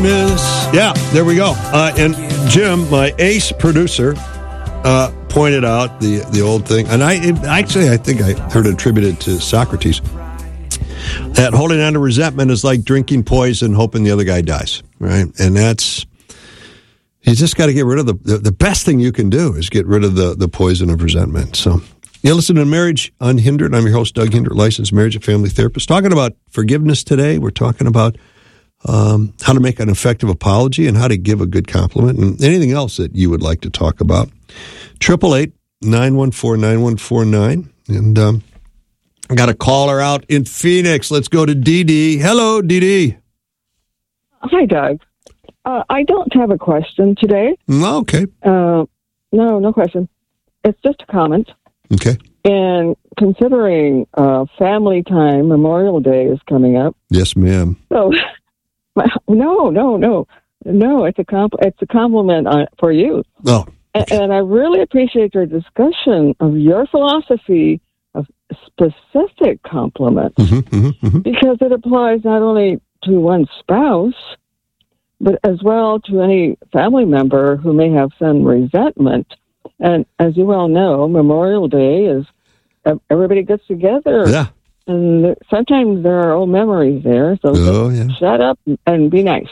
Christmas. Yeah, there we go. And Jim, my ace producer, pointed out the old thing, and I think I heard it attributed to Socrates, that holding on to resentment is like drinking poison, hoping the other guy dies, right? And you just got to get rid of the best thing you can do is get rid of the poison of resentment. So you listen to Marriage Unhindered. I'm your host, Doug Hindert, licensed marriage and family therapist. Talking about forgiveness today. We're talking about how to make an effective apology and how to give a good compliment and anything else that you would like to talk about. 888-914-9149. And I got a caller out in Phoenix. Let's go to Dee Dee. Hello, Dee Dee. Hi, Doug. I don't have a question today. Okay. No question. It's just a comment. Okay. And considering family time, Memorial Day is coming up. Yes, ma'am. So, no. It's a compliment for you. Oh. Okay. And I really appreciate your discussion of your philosophy of specific compliments because it applies not only to one's spouse, but as well to any family member who may have some resentment. And as you well know, Memorial Day is everybody gets together. Yeah. And sometimes there are old memories there. So shut up and be nice.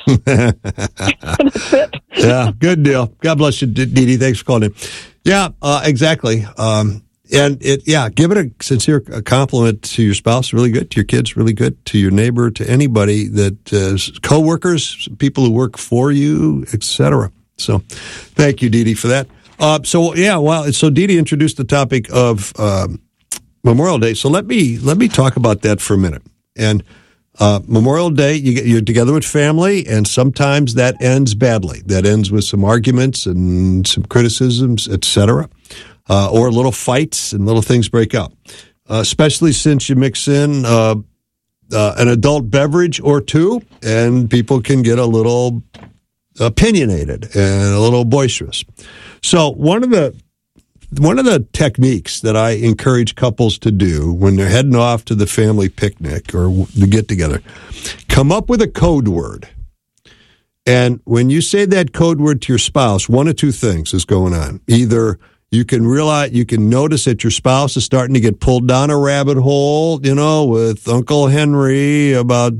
That's it. Yeah, good deal. God bless you, Dee Dee. Thanks for calling in. Yeah, exactly. And give it a sincere compliment to your spouse, really good, to your kids, really good, to your neighbor, to anybody that coworkers, people who work for you, etc. So, thank you, Dee Dee, for that. So Dee Dee introduced the topic of Memorial Day. So let me talk about that for a minute. And Memorial Day, you're together with family, and sometimes that ends badly. That ends with some arguments and some criticisms, etc., or little fights and little things break up. Especially since you mix in an adult beverage or two, and people can get a little opinionated and a little boisterous. So one of the techniques that I encourage couples to do when they're heading off to the family picnic or the get-together, come up with a code word. And when you say that code word to your spouse, one of two things is going on. Either you can notice that your spouse is starting to get pulled down a rabbit hole, with Uncle Henry about,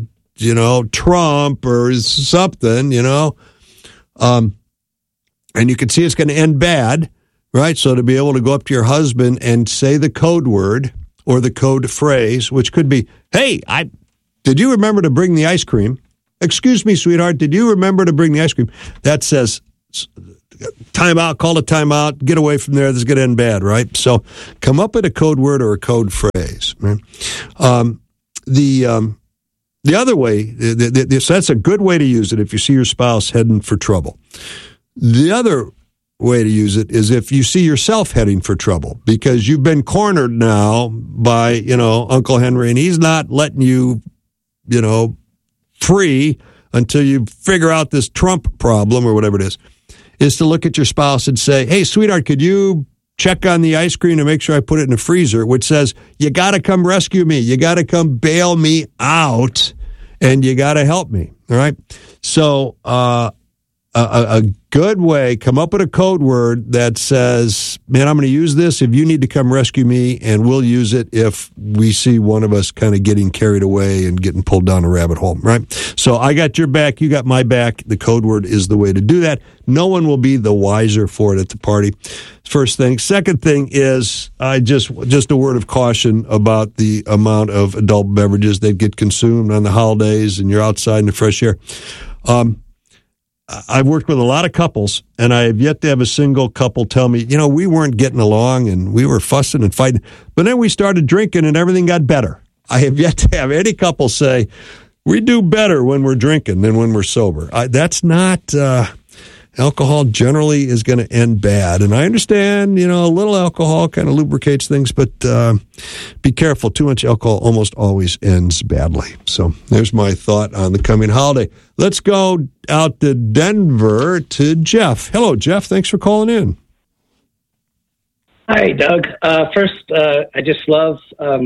Trump or something, and you can see it's going to end bad. Right, so to be able to go up to your husband and say the code word or the code phrase, which could be, "Hey, did you remember to bring the ice cream? Excuse me, sweetheart, did you remember to bring the ice cream?" That says, time out, call a timeout, get away from there, this is going to end bad, right? So come up with a code word or a code phrase. Right? The other way, so that's a good way to use it if you see your spouse heading for trouble. The other way to use it is if you see yourself heading for trouble because you've been cornered now by, Uncle Henry, and he's not letting you, free until you figure out this Trump problem or whatever it is to look at your spouse and say, "Hey, sweetheart, could you check on the ice cream and make sure I put it in the freezer?" Which says, you got to come rescue me. You got to come bail me out and you got to help me. All right. So, a good way, come up with a code word that says, "Man, I'm going to use this if you need to come rescue me, and we'll use it if we see one of us kind of getting carried away and getting pulled down a rabbit hole," right? So I got your back, you got my back. The code word is the way to do that. No one will be the wiser for it at the party. First thing. Second thing is just a word of caution about the amount of adult beverages that get consumed on the holidays and you're outside in the fresh air. I've worked with a lot of couples, and I have yet to have a single couple tell me, we weren't getting along and we were fussing and fighting, but then we started drinking and everything got better. I have yet to have any couple say, we do better when we're drinking than when we're sober. That's not, alcohol generally is going to end bad. And I understand, a little alcohol kind of lubricates things, but be careful. Too much alcohol almost always ends badly. So there's my thought on the coming holiday. Let's go out to Denver to Jeff. Hello, Jeff. Thanks for calling in. Hi, Doug. First, I just love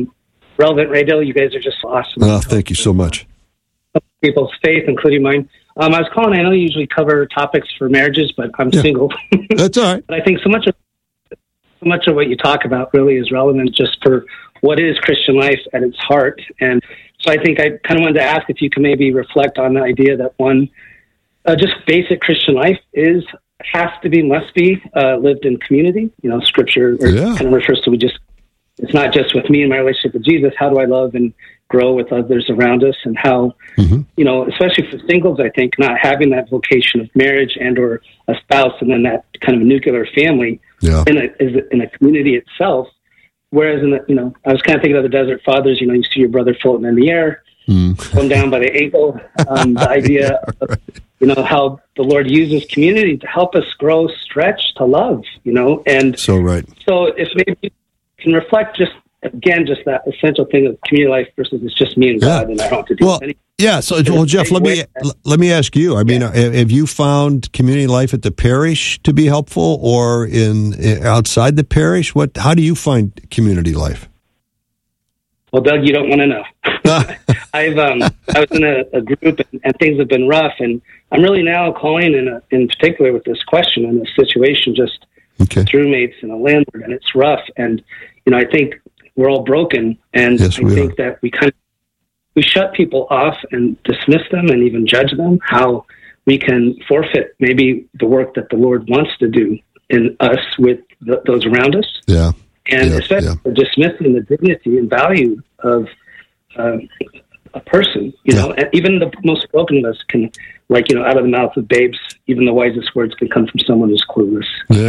Relevant Radio. You guys are just awesome. Oh, thank you so much. People's faith, including mine. I was calling. I know you usually cover topics for marriages, but I'm single. That's all right. But I think so much of what you talk about really is relevant just for what is Christian life at its heart. And so I think I kind of wanted to ask if you can maybe reflect on the idea that one, just basic Christian life must be lived in community. Scripture kind of refers to it's not just with me and my relationship with Jesus. How do I love and grow with others around us? And how, especially for singles, I think not having that vocation of marriage and or a spouse and then that kind of nuclear family in a community itself. Whereas I was kind of thinking of the Desert Fathers, you see your brother floating in the air, going down by the ankle. The idea of, how the Lord uses community to help us grow, stretch, to love, and so right. So if maybe you can reflect just that essential thing of community life versus it's just me and God and I don't have to do anything. Yeah. So, Jeff, let me ask you. I mean, have you found community life at the parish to be helpful, or outside the parish? How do you find community life? Well, Doug, you don't want to know. I was in a group and things have been rough, and I'm really now calling in particular with this question and this situation, just with roommates and a landlord, and it's rough. And I think we're all broken, and I think that we shut people off and dismiss them and even judge them. How we can forfeit maybe the work that the Lord wants to do in us with those around us. Yeah. And especially for dismissing the dignity and value of a person, and even the most broken of us can, out of the mouth of babes, even the wisest words can come from someone who's clueless.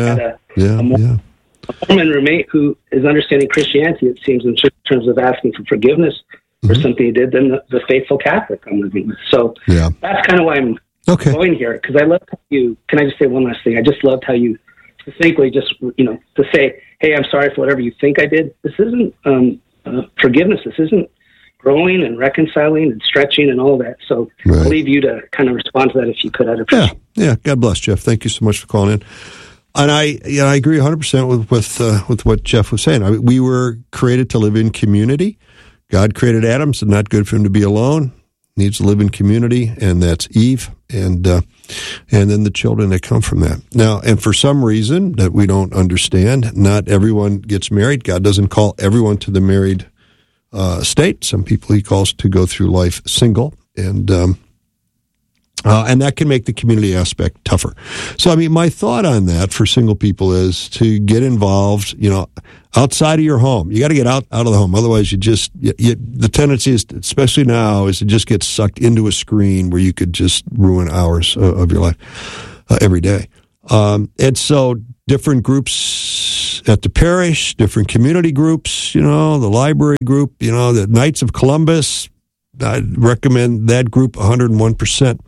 A woman roommate who is understanding Christianity, it seems, in terms of asking for forgiveness for something he did, than the faithful Catholic I'm living with. So that's kind of why I'm going here, because I love how can I just say one last thing? I just loved how you succinctly to say, hey, I'm sorry for whatever you think I did. This isn't forgiveness. This isn't growing and reconciling and stretching and all that. So I'll leave you to kind of respond to that if you could. I'd appreciate it. Yeah. God bless, Jeff. Thank you so much for calling in. And I agree 100% with what Jeff was saying. We were created to live in community. God created Adam, so not good for him to be alone. Needs to live in community, and that's Eve, and then the children that come from that. Now, and for some reason that we don't understand, not everyone gets married. God doesn't call everyone to the married state. Some people He calls to go through life single, and that can make the community aspect tougher. So, I mean, my thought on that for single people is to get involved, outside of your home. You got to get out of the home. Otherwise, the tendency is, especially now, is to just get sucked into a screen where you could just ruin hours of your life every day. And so different groups at the parish, different community groups, the library group, the Knights of Columbus, I'd recommend that group 101%.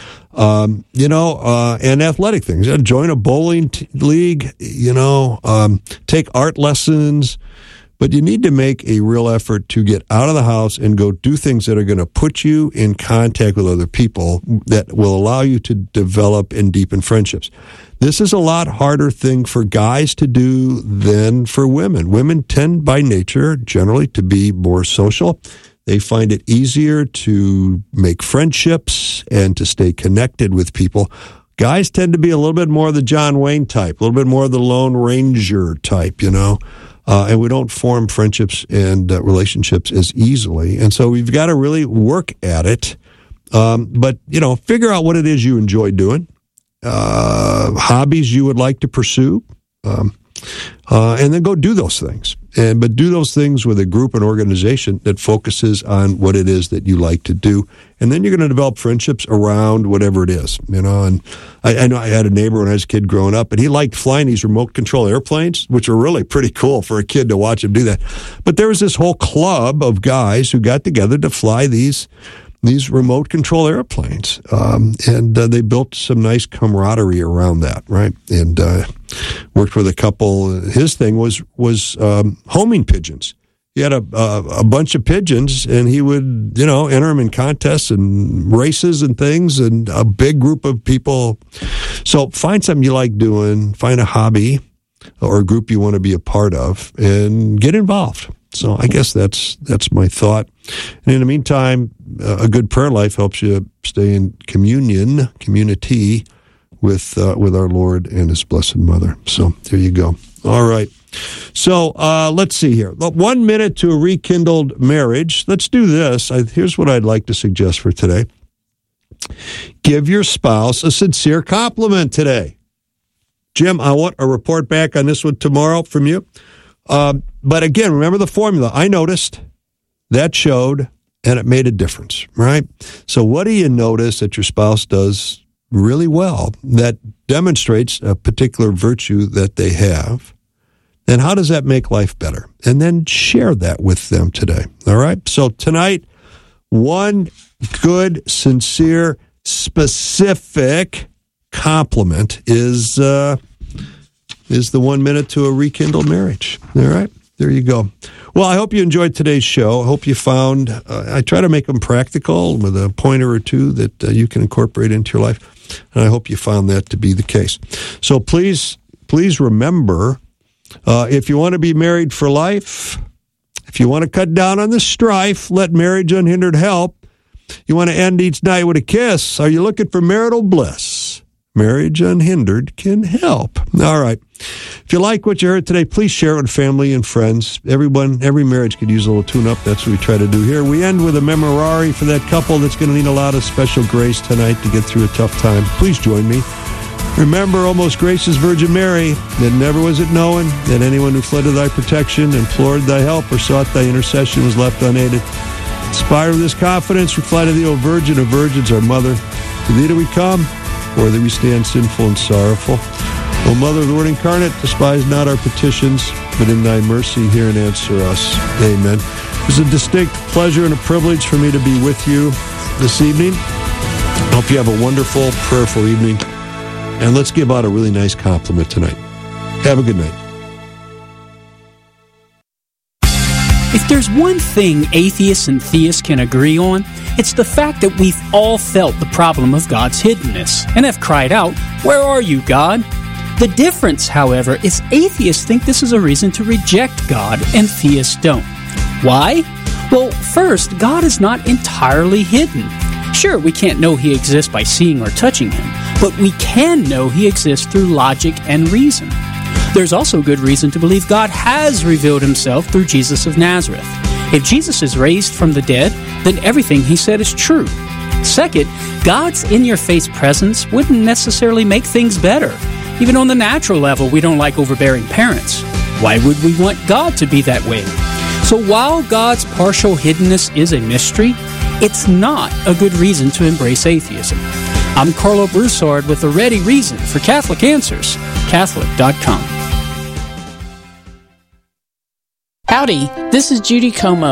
And athletic things. Join a bowling league, take art lessons, but you need to make a real effort to get out of the house and go do things that are going to put you in contact with other people that will allow you to develop and deepen friendships. This is a lot harder thing for guys to do than for women. Women tend by nature generally to be more social. They find it easier to make friendships and to stay connected with people. Guys tend to be a little bit more the John Wayne type, a little bit more the Lone Ranger type, and we don't form friendships and relationships as easily. And so we've got to really work at it. But, figure out what it is you enjoy doing, hobbies you would like to pursue, and then go do those things. But do those things with a group and organization that focuses on what it is that you like to do. And then you're going to develop friendships around whatever it is, And I know I had a neighbor when I was a kid growing up, and he liked flying these remote control airplanes, which are really pretty cool for a kid to watch him do that. But there was this whole club of guys who got together to fly these remote control airplanes. And they built some nice camaraderie around that, right? And worked with a couple. His thing was homing pigeons. He had a bunch of pigeons, and he would, enter them in contests and races and things, and a big group of people. So find something you like doing, find a hobby or a group you want to be a part of, and get involved. So I guess that's my thought. And in the meantime, a good prayer life helps you stay in community with our Lord and His Blessed Mother. So there you go. All right. So let's see here. 1 minute to a rekindled marriage. Let's do this. Here's what I'd like to suggest for today. Give your spouse a sincere compliment today. Jim, I want a report back on this one tomorrow from you. But again, remember the formula. I noticed, that showed, and it made a difference, right? So what do you notice that your spouse does really well that demonstrates a particular virtue that they have? And how does that make life better? And then share that with them today, all right? So tonight, one good, sincere, specific compliment is the 1 minute to a rekindled marriage, all right? There you go. Well, I hope you enjoyed today's show. I hope you found, I try to make them practical with a pointer or two that you can incorporate into your life. And I hope you found that to be the case. So please remember, if you want to be married for life, if you want to cut down on the strife, let marriage unhindered help. You want to end each night with a kiss. Are you looking for marital bliss? Marriage unhindered can help. All right. If you like what you heard today, please share it with family and friends. Every marriage could use a little tune-up. That's what we try to do here. We end with a memorare for that couple that's going to need a lot of special grace tonight to get through a tough time. Please join me. Remember, O most gracious Virgin Mary, that never was it known that anyone who fled to thy protection, implored thy help, or sought thy intercession was left unaided. Inspired with this confidence, we fly to thee, O Virgin of Virgins, our Mother. To thee do we come, or that we stand sinful and sorrowful. O Mother of the Word incarnate, despise not our petitions, but in thy mercy hear and answer us. Amen. It's a distinct pleasure and a privilege for me to be with you this evening. I hope you have a wonderful, prayerful evening. And let's give out a really nice compliment tonight. Have a good night. If there's one thing atheists and theists can agree on, it's the fact that we've all felt the problem of God's hiddenness and have cried out, "Where are you, God?" The difference, however, is atheists think this is a reason to reject God and theists don't. Why? Well, first, God is not entirely hidden. Sure, we can't know He exists by seeing or touching Him, but we can know He exists through logic and reason. There's also good reason to believe God has revealed Himself through Jesus of Nazareth. If Jesus is raised from the dead, then everything He said is true. Second, God's in-your-face presence wouldn't necessarily make things better. Even on the natural level, we don't like overbearing parents. Why would we want God to be that way? So while God's partial hiddenness is a mystery, it's not a good reason to embrace atheism. I'm Carlo Broussard with a ready reason for Catholic Answers, Catholic.com. Howdy, this is Judy Como.